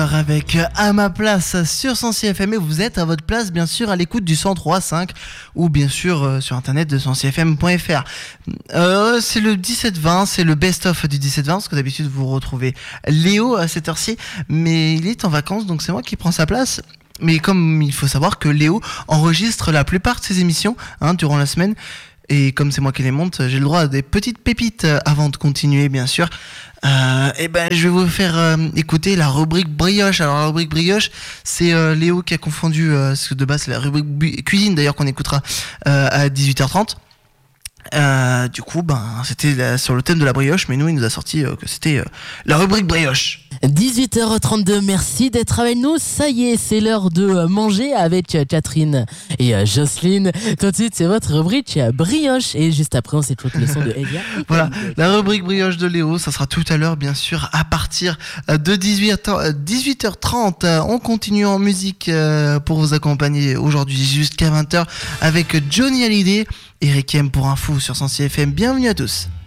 Avec À ma place sur 106FM et vous êtes à votre place bien sûr à l'écoute du 103.5 ou bien sûr sur internet de 106fm.fr. C'est le 17-20, c'est le best-of du 17-20 parce que d'habitude vous retrouvez Léo à cette heure-ci, mais il est en vacances donc c'est moi qui prends sa place. Mais comme il faut savoir que Léo enregistre la plupart de ses émissions durant la semaine, et comme c'est moi qui les monte, j'ai le droit à des petites pépites avant de continuer bien sûr. Je vais vous faire écouter la rubrique brioche. Alors la rubrique brioche, c'est Léo qui a confondu, parce que de base c'est la rubrique cuisine d'ailleurs qu'on écoutera à 18h30. Du coup, c'était sur le thème de la brioche, mais nous il nous a sorti que c'était la rubrique brioche. 18h32, merci d'être avec nous. Ça y est, c'est l'heure de manger avec Catherine et Jocelyne. Tout de suite, c'est votre rubrique brioche. Et juste après, on s'écoute le son de Elia. Voilà, la rubrique brioche de Léo, ça sera tout à l'heure, bien sûr, à partir de 18h30. On continue en musique pour vous accompagner aujourd'hui jusqu'à 20h avec Johnny Hallyday et Requiem pour un fou sur 106 FM. Bienvenue à tous.